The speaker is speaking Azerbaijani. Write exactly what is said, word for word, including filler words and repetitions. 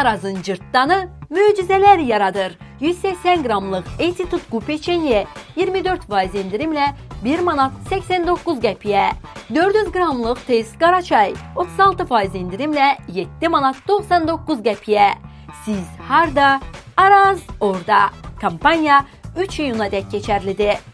Arazın cırtdanı möcüzələr yaradır. yüz səksən qramlıq Etude Q peçenye iyirmi dörd faiz endirimlə bir manat səksən doqquz qəpiyə. dörd yüz qramlıq Tez qara çay otuz altı faiz endirimlə yeddi manat doxsan doqquz qəpiyə. Siz harda? Araz orada. Kampanya üç iyuna dək keçərlidir.